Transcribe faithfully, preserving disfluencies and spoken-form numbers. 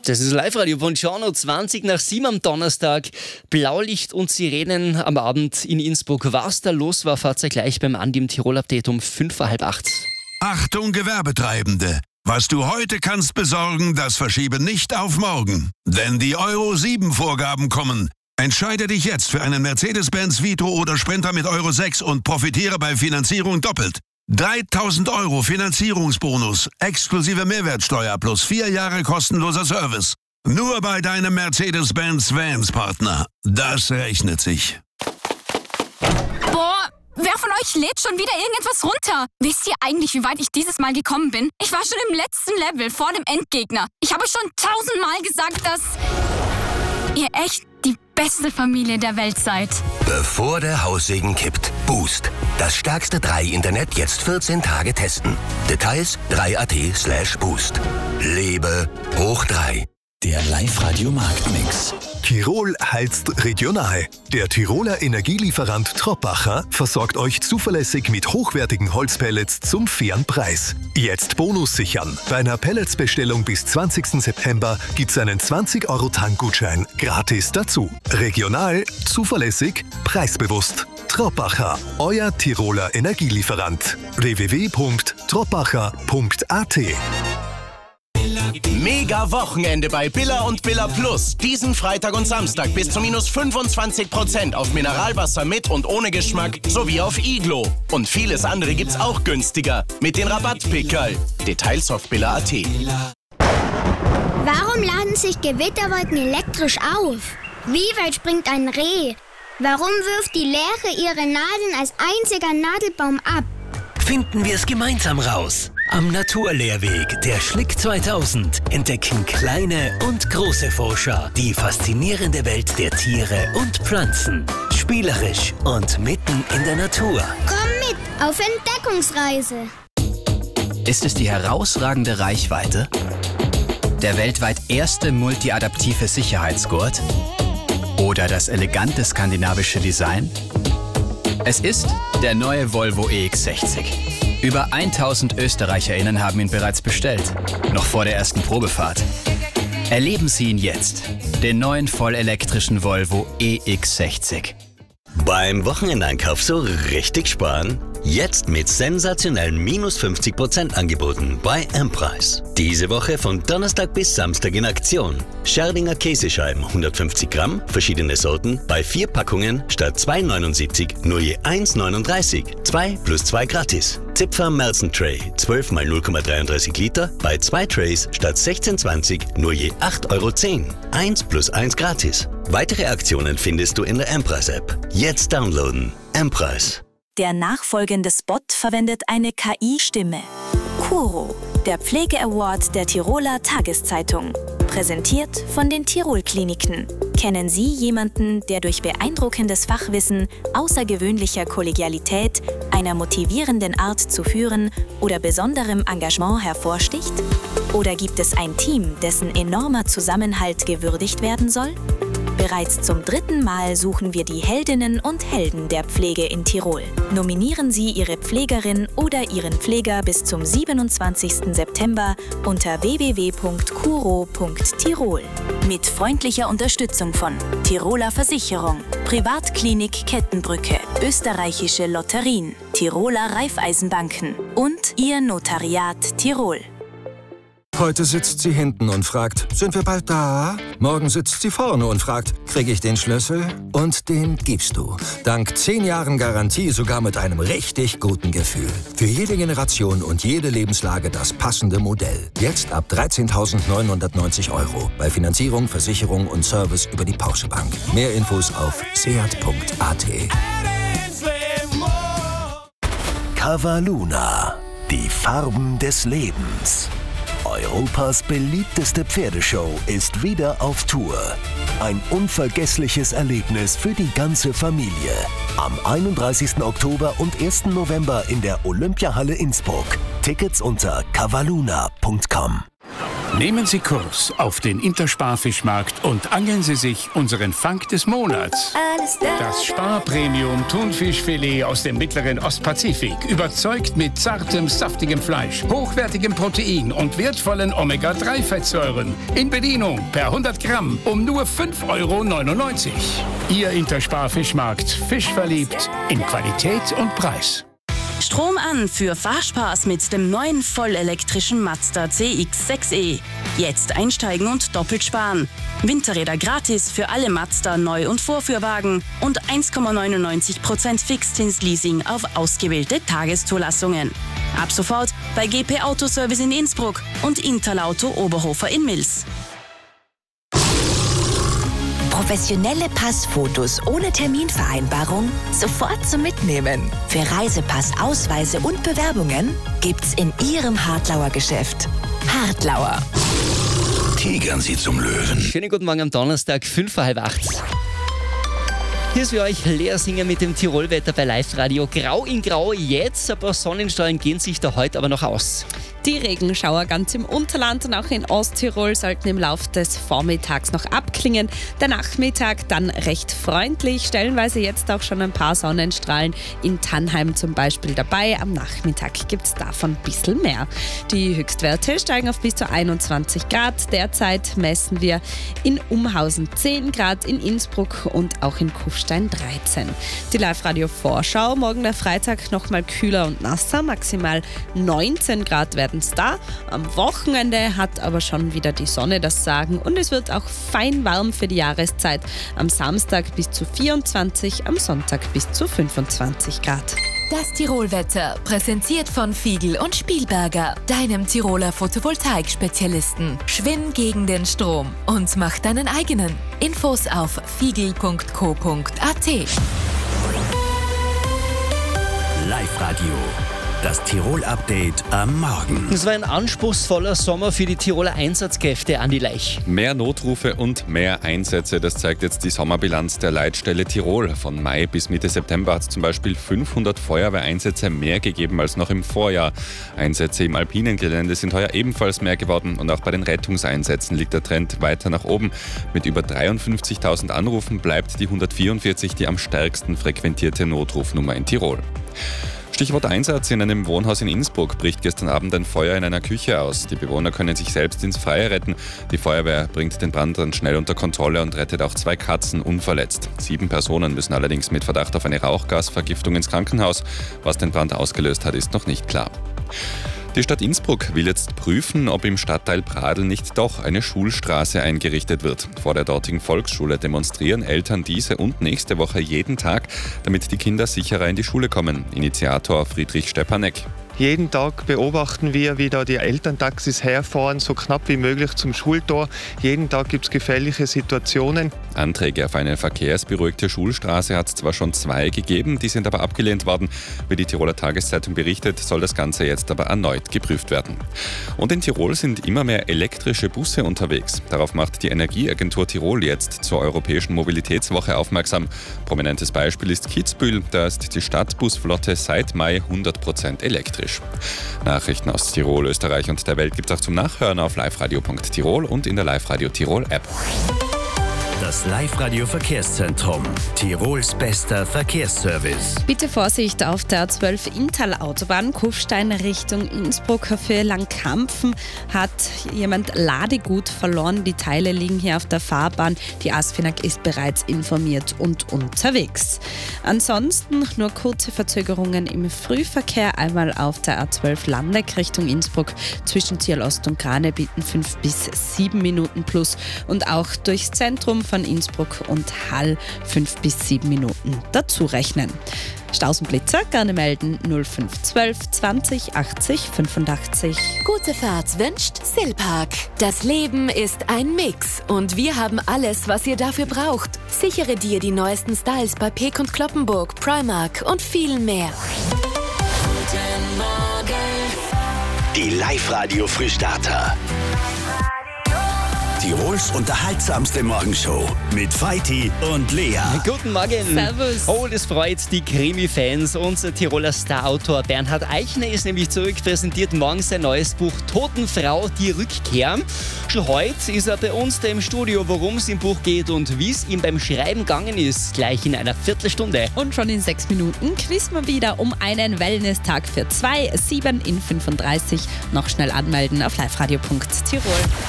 Das ist Live-Radio von Giorno, zwanzig nach sieben am Donnerstag. Blaulicht und Sirenen am Abend in Innsbruck. Was da los war, fahrt ihr gleich beim Andi im Tirol-Update um fünf vor halb acht. Achtung Gewerbetreibende! Was du heute kannst besorgen, das verschiebe nicht auf morgen. Denn die Euro sieben Vorgaben kommen. Entscheide dich jetzt für einen Mercedes-Benz Vito oder Sprinter mit Euro sechs und profitiere bei Finanzierung doppelt. dreitausend Euro Finanzierungsbonus, exklusive Mehrwertsteuer plus vier Jahre kostenloser Service. Nur bei deinem Mercedes-Benz Vans-Partner. Das rechnet sich. Boah, wer von euch lädt schon wieder irgendetwas runter? Wisst ihr eigentlich, wie weit ich dieses Mal gekommen bin? Ich war schon im letzten Level, vor dem Endgegner. Ich habe euch schon tausendmal gesagt, dass ihr echt die beste Familie der Welt seid. Bevor der Haussegen kippt. Boost. Das stärkste drei Internet jetzt vierzehn Tage testen. Details drei punkt at slash boost. Lebe hoch drei. Der Live-Radio-Marktmix. Tirol heizt regional. Der Tiroler Energielieferant Troppacher versorgt euch zuverlässig mit hochwertigen Holzpellets zum fairen Preis. Jetzt Bonus sichern. Bei einer Pelletsbestellung bis zwanzigsten September gibt's einen zwanzig Euro Tankgutschein gratis dazu. Regional, zuverlässig, preisbewusst. Troppacher, euer Tiroler Energielieferant. w w w punkt troppacher punkt a t. Mega Wochenende bei Billa und Billa Plus. Diesen Freitag und Samstag bis zu minus fünfundzwanzig Prozent auf Mineralwasser mit und ohne Geschmack sowie auf Iglo. Und vieles andere gibt's auch günstiger mit den Rabattpickerl. Details auf billa punkt at. Warum laden sich Gewitterwolken elektrisch auf? Wie weit springt ein Reh? Warum wirft die Lehre ihre Nadeln als einziger Nadelbaum ab? Finden wir es gemeinsam raus. Am Naturlehrweg der Schlick zweitausend entdecken kleine und große Forscher die faszinierende Welt der Tiere und Pflanzen. Spielerisch und mitten in der Natur. Komm mit auf Entdeckungsreise. Ist es die herausragende Reichweite? Der weltweit erste multiadaptive Sicherheitsgurt? Oder das elegante skandinavische Design? Es ist der neue Volvo E X sechzig. Über tausend ÖsterreicherInnen haben ihn bereits bestellt, noch vor der ersten Probefahrt. Erleben Sie ihn jetzt, den neuen vollelektrischen Volvo E X sechzig. Beim Wochenendeinkauf so richtig sparen? Jetzt mit sensationellen minus fünfzig Prozent Angeboten bei M-Preis. Diese Woche von Donnerstag bis Samstag in Aktion. Scherdinger Käsescheiben hundertfünfzig Gramm, verschiedene Sorten, bei vier Packungen statt zwei neunundsiebzig nur je eins neununddreißig. zwei plus zwei gratis. Zipfer Melzen Tray, zwölf mal null Komma dreiunddreißig Liter, bei zwei Trays statt sechzehn zwanzig nur je acht Euro zehn. eins plus eins gratis. Weitere Aktionen findest du in der M-Preis-App. Jetzt downloaden. M-Preis. Der nachfolgende Spot verwendet eine K I-Stimme. Kuro, der Pflege-Award der Tiroler Tageszeitung. Präsentiert von den Tirol-Kliniken. Kennen Sie jemanden, der durch beeindruckendes Fachwissen, außergewöhnlicher Kollegialität, einer motivierenden Art zu führen oder besonderem Engagement hervorsticht? Oder gibt es ein Team, dessen enormer Zusammenhalt gewürdigt werden soll? Bereits zum dritten Mal suchen wir die Heldinnen und Helden der Pflege in Tirol. Nominieren Sie Ihre Pflegerin oder Ihren Pfleger bis zum siebenundzwanzigsten September unter w w w punkt kuro punkt tirol. Mit freundlicher Unterstützung von Tiroler Versicherung, Privatklinik Kettenbrücke, Österreichische Lotterien, Tiroler Raiffeisenbanken und Ihr Notariat Tirol. Heute sitzt sie hinten und fragt, sind wir bald da? Morgen sitzt sie vorne und fragt, kriege ich den Schlüssel? Und den gibst du. Dank zehn Jahren Garantie sogar mit einem richtig guten Gefühl. Für jede Generation und jede Lebenslage das passende Modell. Jetzt ab dreizehntausendneunhundertneunzig Euro. Bei Finanzierung, Versicherung und Service über die Porsche Bank. Mehr Infos auf seat punkt a t. Cavaluna. Die Farben des Lebens. Europas beliebteste Pferdeshow ist wieder auf Tour. Ein unvergessliches Erlebnis für die ganze Familie. Am einunddreißigsten Oktober und ersten November in der Olympiahalle Innsbruck. Tickets unter cavaluna punkt com. Nehmen Sie Kurs auf den Intersparfischmarkt und angeln Sie sich unseren Fang des Monats. Das Spar-Premium Thunfischfilet aus dem mittleren Ostpazifik überzeugt mit zartem, saftigem Fleisch, hochwertigem Protein und wertvollen Omega drei Fettsäuren. In Bedienung per hundert Gramm um nur fünf Euro neunundneunzig. Ihr Intersparfischmarkt. Fisch verliebt in Qualität und Preis. Strom an für Fahrspaß mit dem neuen vollelektrischen Mazda C X sechs E. Jetzt einsteigen und doppelt sparen. Winterräder gratis für alle Mazda Neu- und Vorführwagen und eins Komma neunundneunzig Prozent Fixzinsleasing auf ausgewählte Tageszulassungen. Ab sofort bei G P Autoservice in Innsbruck und Interlauto Oberhofer in Mils. Professionelle Passfotos ohne Terminvereinbarung sofort zum Mitnehmen. Für Reisepass, Ausweise und Bewerbungen gibt's in Ihrem Hartlauer Geschäft. Hartlauer. Tigern Sie zum Löwen. Schönen guten Morgen am Donnerstag, fünf vor halb acht. Hier ist für euch Lea Singer mit dem Tirolwetter bei Live Radio. Grau in Grau jetzt, ein paar Sonnenstrahlen gehen sich da heute aber noch aus. Die Regenschauer ganz im Unterland und auch in Osttirol sollten im Laufe des Vormittags noch abklingen. Der Nachmittag dann recht freundlich, stellenweise jetzt auch schon ein paar Sonnenstrahlen in Tannheim zum Beispiel dabei. Am Nachmittag gibt es davon ein bisschen mehr. Die Höchstwerte steigen auf bis zu einundzwanzig Grad. Derzeit messen wir in Umhausen zehn Grad, in Innsbruck und auch in Kufstein dreizehn. Die Live-Radio-Vorschau, morgen der Freitag nochmal kühler und nasser, maximal neunzehn Grad werden es da. Am Wochenende hat aber schon wieder die Sonne das Sagen und es wird auch fein warm für die Jahreszeit. Am Samstag bis zu vierundzwanzig, am Sonntag bis zu fünfundzwanzig Grad. Das Tirolwetter, präsentiert von Fiegel und Spielberger, deinem Tiroler Photovoltaik-Spezialisten. Schwimm gegen den Strom und mach deinen eigenen. Infos auf fiegel punkt co punkt at. Live-Radio. Das Tirol-Update am Morgen. Es war ein anspruchsvoller Sommer für die Tiroler Einsatzkräfte, Andi Leich. Mehr Notrufe und mehr Einsätze, das zeigt jetzt die Sommerbilanz der Leitstelle Tirol. Von Mai bis Mitte September hat es zum Beispiel fünfhundert Feuerwehreinsätze mehr gegeben als noch im Vorjahr. Einsätze im alpinen Gelände sind heuer ebenfalls mehr geworden und auch bei den Rettungseinsätzen liegt der Trend weiter nach oben. Mit über dreiundfünfzigtausend Anrufen bleibt die hundertvierundvierzig die am stärksten frequentierte Notrufnummer in Tirol. Stichwort Einsatz: In einem Wohnhaus in Innsbruck bricht gestern Abend ein Feuer in einer Küche aus. Die Bewohner können sich selbst ins Freie retten. Die Feuerwehr bringt den Brand dann schnell unter Kontrolle und rettet auch zwei Katzen unverletzt. Sieben Personen müssen allerdings mit Verdacht auf eine Rauchgasvergiftung ins Krankenhaus. Was den Brand ausgelöst hat, ist noch nicht klar. Die Stadt Innsbruck will jetzt prüfen, ob im Stadtteil Pradl nicht doch eine Schulstraße eingerichtet wird. Vor der dortigen Volksschule demonstrieren Eltern diese und nächste Woche jeden Tag, damit die Kinder sicherer in die Schule kommen. Initiator Friedrich Stepanek. Jeden Tag beobachten wir, wie da die Elterntaxis herfahren, so knapp wie möglich zum Schultor. Jeden Tag gibt es gefährliche Situationen. Anträge auf eine verkehrsberuhigte Schulstraße hat es zwar schon zwei gegeben, die sind aber abgelehnt worden. Wie die Tiroler Tageszeitung berichtet, soll das Ganze jetzt aber erneut geprüft werden. Und in Tirol sind immer mehr elektrische Busse unterwegs. Darauf macht die Energieagentur Tirol jetzt zur Europäischen Mobilitätswoche aufmerksam. Prominentes Beispiel ist Kitzbühel, da ist die Stadtbusflotte seit Mai hundert Prozent elektrisch. Nachrichten aus Tirol, Österreich und der Welt gibt es auch zum Nachhören auf liveradio punkt tirol und in der Live-Radio Tirol App. Das Live-Radio Verkehrszentrum. Tirols bester Verkehrsservice. Bitte Vorsicht auf der A zwölf Inntal-Autobahn, Kufstein Richtung Innsbruck. Für Langkampfen hat jemand Ladegut verloren. Die Teile liegen hier auf der Fahrbahn. Die ASFINAG ist bereits informiert und unterwegs. Ansonsten nur kurze Verzögerungen im Frühverkehr. Einmal auf der A zwölf Landeck Richtung Innsbruck zwischen Ziel Ost und Grane bieten fünf bis sieben Minuten plus. Und auch durchs Zentrum von Innsbruck und Hall fünf bis sieben Minuten dazu rechnen. Staus und Blitzer gerne melden null fünf zwölf zwanzig achtzig fünfundachtzig. Gute Fahrt wünscht Silpark. Das Leben ist ein Mix und wir haben alles, was ihr dafür braucht. Sichere dir die neuesten Styles bei Peek und Cloppenburg, Primark und viel mehr. Guten Morgen. Die Live-Radio Frühstarter. Tirol Tirols unterhaltsamste Morgenshow mit Feiti und Lea. Guten Morgen. Servus. Oh, das freut die Krimi-Fans. Unser Tiroler Starautor Bernhard Eichner ist nämlich zurück, präsentiert morgen sein neues Buch Totenfrau, die Rückkehr. Schon heute ist er bei uns da im Studio, worum es im Buch geht und wie es ihm beim Schreiben gegangen ist. Gleich in einer Viertelstunde. Und schon in sechs Minuten quizzen wir wieder um einen Wellness-Tag für zwei, sieben in fünfunddreißig. Noch schnell anmelden auf liveradio punkt tirol.